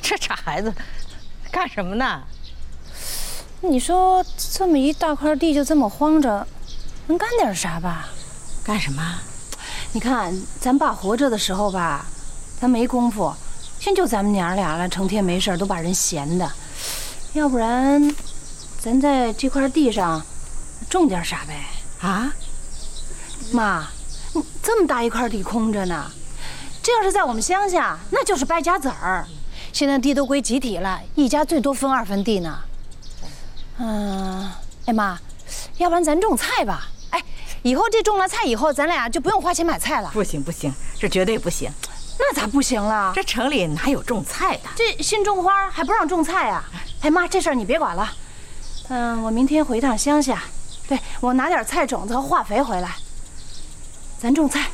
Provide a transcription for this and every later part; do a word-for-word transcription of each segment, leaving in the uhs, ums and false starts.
这傻孩子，干什么呢？ 你说这么一大块地就这么荒着，能干点啥吧？ 干什么？ 你看咱爸活着的时候吧，咱没工夫，现在就咱们娘俩了，成天没事都把人闲的。要不然，咱在这块地上种点啥呗？ 啊？ 妈，这么大一块地空着呢，这要是在我们乡下，那就是败家子儿。现在地都归集体了，一家最多分二分地呢。嗯，哎妈，要不然咱种菜吧？哎，以后这种了菜以后，咱俩就不用花钱买菜了。 不行不行，这绝对不行。 那咋不行了？ 这城里哪有种菜的？ 这新种花还不让种菜啊？哎妈，这事儿你别管了。嗯，我明天回趟乡下，对我拿点菜种子和化肥回来，咱种菜。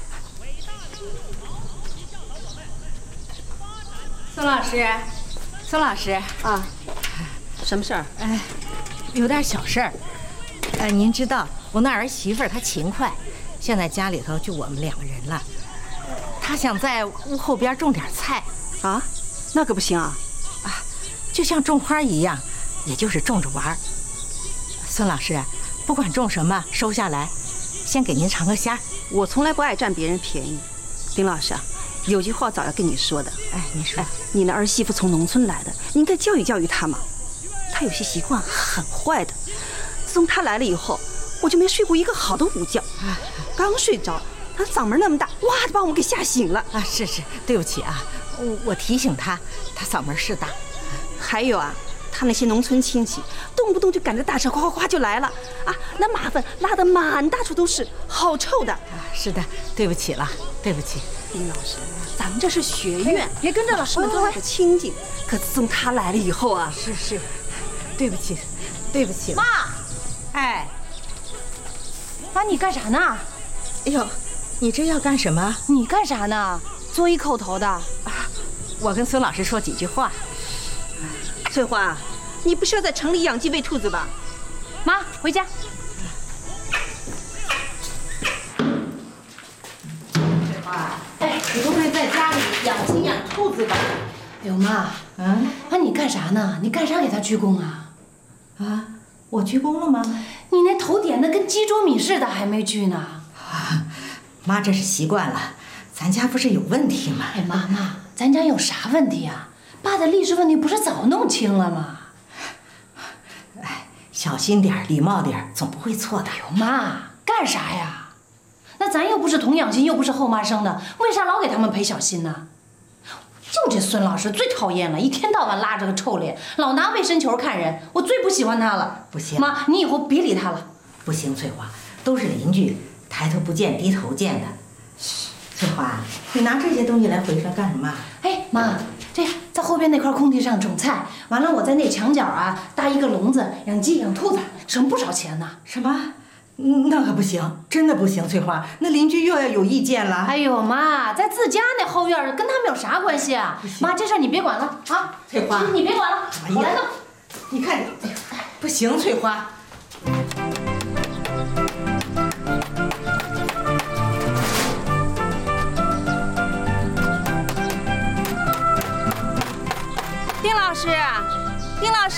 孙老师，孙老师啊，什么事儿？ 哎，有点小事儿。呃，您知道我那儿媳妇儿她勤快，现在家里头就我们两个人了。她想在屋后边种点菜。 啊，那可不行啊！ 啊，就像种花一样，也就是种着玩儿。孙老师，不管种什么，收下来，先给您尝个鲜儿。 我从来不爱占别人便宜。丁老师啊，有句话早要跟你说的。 哎，您说。哎， 你那儿媳妇从农村来的，你应该教育教育她嘛。她有些习惯很坏的。自从她来了以后，我就没睡过一个好的午觉。刚睡着，她嗓门那么大，哇的把我们给吓醒了。 啊，是是，对不起啊，我我提醒她，她嗓门是大。 还有啊，她那些农村亲戚，动不动就赶着大车哗哗哗就来了啊，那马粪拉得满大处都是，好臭的。 啊，是的，对不起了，对不起。 丁老师，咱们这是学院， 别跟着老师们多的清静。可自从他来了以后啊， 是是，对不起，对不起。 妈， 哎， 妈，你干啥呢？ 哎呦，你这要干什么？ 你干啥呢？作揖叩头的。啊， 我跟孙老师说几句话。 翠花，你不是要在城里养鸡喂兔子吧？ 妈，回家。 翠花，哎，你不会在家里养鸡养兔子吧？ 哎呦妈，嗯，妈你干啥呢？你干啥给他鞠躬啊？ 啊，我鞠躬了吗？ 你那头点的跟鸡啄米似的，还没鞠呢。 啊，妈这是习惯了，咱家不是有问题吗？ 哎妈妈，咱家有啥问题啊？爸的历史问题不是早弄清了吗？ 哎，小心点，礼貌点，总不会错的。 哎呦妈，干啥呀？那咱又不是童养媳，又不是后妈生的，为啥老给他们赔小心呢？就这孙老师最讨厌了，一天到晚拉着个臭脸，老拿卫生球看人，我最不喜欢他了。 不行， 妈，你以后别理他了。 不行，翠花，都是邻居，抬头不见低头见的。翠花，你拿这些东西来回来干什么？ 哎，妈，这在后边那块空地上种菜，完了我在那墙角啊搭一个笼子，养鸡养兔子，省不少钱呢。 什么？那可不行，真的不行，翠花，那邻居又要有意见了。 哎呦妈，在自家那后院跟他们有啥关系啊？妈，这事儿你别管了啊！ 翠花， 你别管了，我来弄。 你看你，不行，翠花。 丁老师，丁老师。